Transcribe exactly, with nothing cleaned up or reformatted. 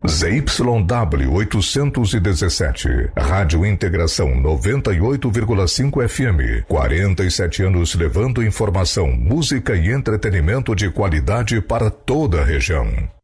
Z Y W oitocentos e dezessete, Rádio Integração noventa e oito vírgula cinco F M, quarenta e sete anos levando informação, música e entretenimento de qualidade para toda a região.